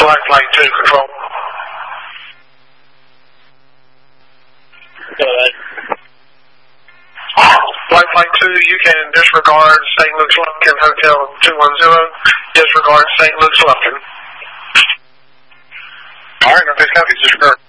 Flight Flight 2, control. Flight Flight 2, you can disregard St. Luke's Lufkin Hotel 210. Disregard St. Luke's Lufkin. Alright, Northeast County, disregard.